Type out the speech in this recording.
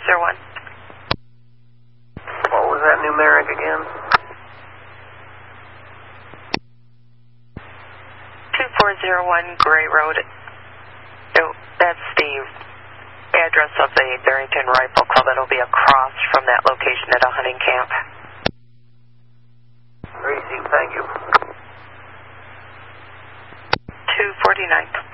2401. What was that numeric again? 2401 Gray Road. Oh, that's the address of the Barrington Rifle Club. It'll be across from that location at a hunting camp. Easy, thank you. 249.